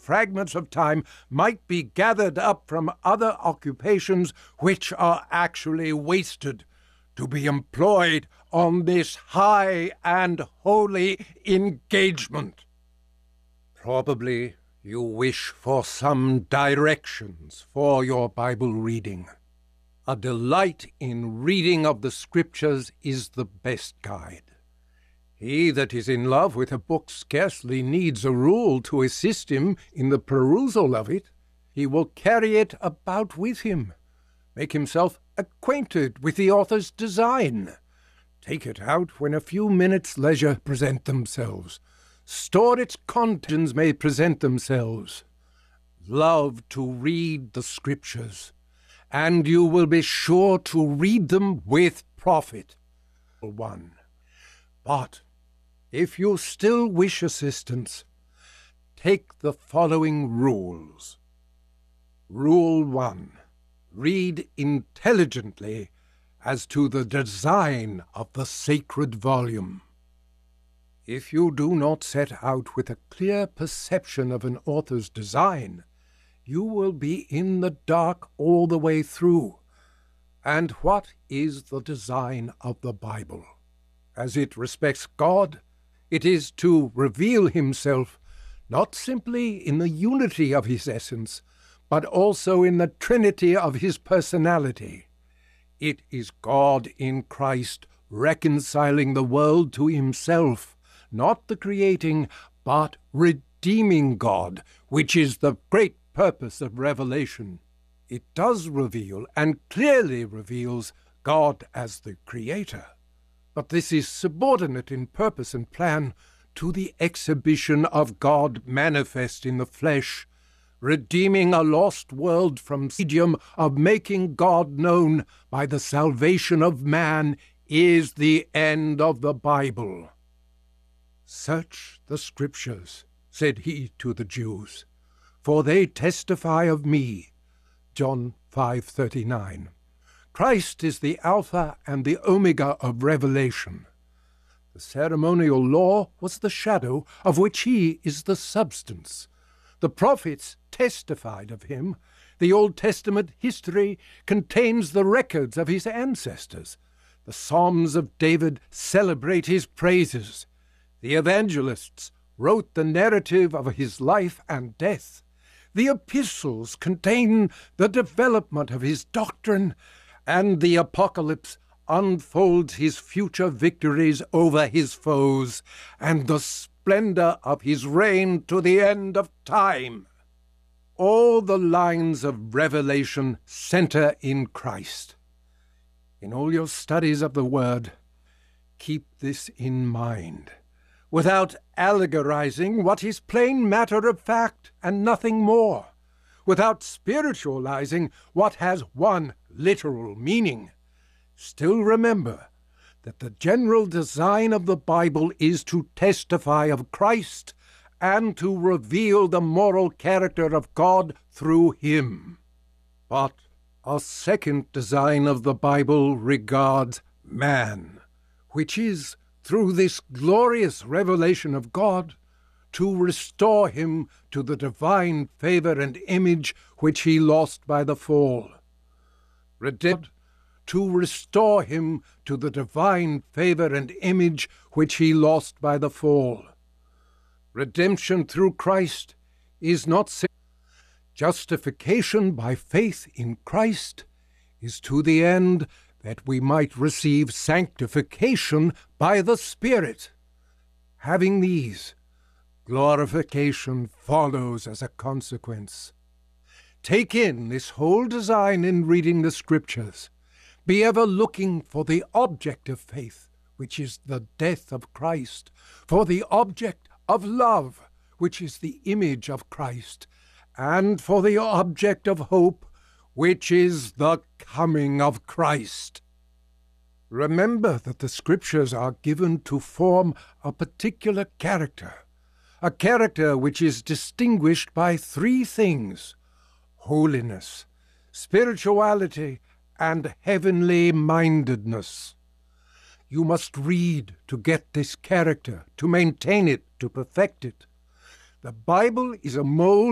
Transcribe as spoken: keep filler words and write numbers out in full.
fragments of time might be gathered up from other occupations which are actually wasted, to be employed on this high and holy engagement. Probably you wish for some directions for your Bible reading. A delight in reading of the Scriptures is the best guide. He that is in love with a book scarcely needs a rule to assist him in the perusal of it. He will carry it about with him, make himself acquainted with the author's design, take it out when a few minutes' leisure present themselves, store its contents may present themselves. Love to read the Scriptures, and you will be sure to read them with profit. One. But if you still wish assistance, take the following rules. Rule one. Read intelligently as to the design of the sacred volume. If you do not set out with a clear perception of an author's design, you will be in the dark all the way through. And what is the design of the Bible? As it respects God, it is to reveal himself not simply in the unity of his essence, but also in the trinity of his personality. It is God in Christ reconciling the world to himself, not the creating, but redeeming God, which is the great purpose of Revelation. It does reveal, and clearly reveals, God as the Creator. But this is subordinate in purpose and plan to the exhibition of God manifest in the flesh, redeeming a lost world from the medium of making God known by the salvation of man is the end of the Bible. Search the Scriptures, said he to the Jews, for they testify of me. John five thirty-nine. Christ is the Alpha and the Omega of Revelation. The ceremonial law was the shadow of which he is the substance. The prophets testified of him. The Old Testament history contains the records of his ancestors. The Psalms of David celebrate his praises. The evangelists wrote the narrative of his life and death. The epistles contain the development of his doctrine, and the Apocalypse unfolds his future victories over his foes and the splendor of his reign to the end of time. All the lines of Revelation center in Christ. In all your studies of the Word, keep this in mind, without allegorizing what is plain matter of fact and nothing more, without spiritualizing what has one literal meaning. Still remember that the general design of the Bible is to testify of Christ and to reveal the moral character of God through him. But a second design of the Bible regards man, which is, through this glorious revelation of God, to restore him to the divine favor and image which he lost by the fall. Redemption, to restore him to the divine favor and image which he lost by the fall. Redemption through Christ is not sin. Justification by faith in Christ is to the end that we might receive sanctification by the Spirit. Having these, glorification follows as a consequence. Take in this whole design in reading the Scriptures. Be ever looking for the object of faith, which is the death of Christ, for the object of love, which is the image of Christ, and for the object of hope, which is the coming of Christ. Remember that the Scriptures are given to form a particular character, a character which is distinguished by three things: holiness, spirituality, and heavenly mindedness. You must read to get this character, to maintain it, to perfect it. The Bible is a mold